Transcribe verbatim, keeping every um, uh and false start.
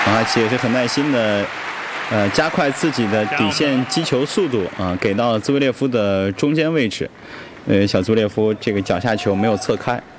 啊，且是很耐心的，呃，加快自己的底线击球速度啊，给到了兹维列夫的中间位置。呃，小兹维列夫这个脚下球没有侧开。